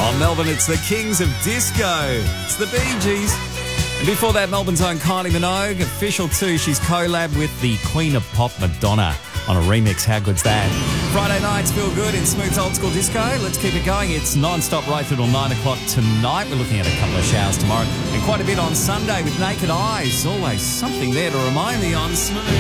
On Melbourne, it's the Kings of Disco. It's the Bee Gees. And before that, Melbourne's own Kylie Minogue, official too. She's collab with the Queen of Pop, Madonna, on a remix. How good's that? Friday nights feel good in smooth old school disco. Let's keep it going. It's non-stop right through till 9 o'clock tonight. We're looking at a couple of showers tomorrow and quite a bit on Sunday with Naked Eyes. Always something there to remind me on Smooth.